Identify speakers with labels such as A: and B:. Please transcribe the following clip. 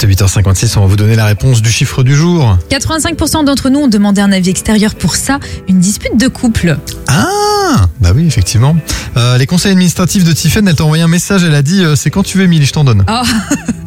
A: à 8h56, on va vous donner la réponse du chiffre du jour.
B: 85% d'entre nous ont demandé un avis extérieur pour ça, une dispute de couple.
A: Ah, bah oui, effectivement. Les conseils administratifs de Tiffen, elle t'a envoyé un message, elle a dit c'est quand tu veux, Émilie, je t'en donne.
B: Oh.